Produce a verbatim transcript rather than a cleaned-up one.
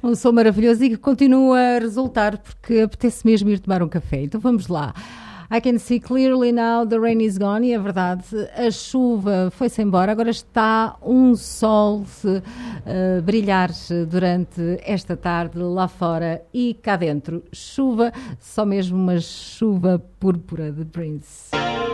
Um som maravilhoso e que continua a resultar porque apetece mesmo ir tomar um café. Então vamos lá. I can see clearly now the rain is gone. E é verdade, a chuva foi-se embora. Agora está um sol uh, brilhar durante esta tarde lá fora e cá dentro. Chuva, só mesmo uma chuva púrpura de Prince.